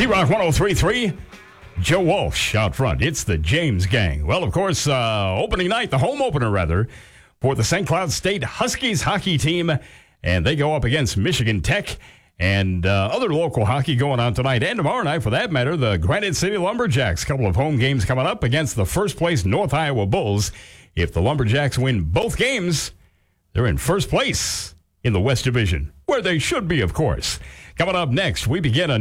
Z-Rock 103.3. Joe Walsh out front. It's the James Gang. Well, of course, opening night, the home opener, rather, for the St. Cloud State Huskies hockey team. And they go up against Michigan Tech and other local hockey going on tonight and tomorrow night, for that matter. The Granite City Lumberjacks. A couple of home games coming up against the first-place North Iowa Bulls. If the Lumberjacks win both games, they're in first place in the West Division, where they should be, of course. Coming up next, we begin a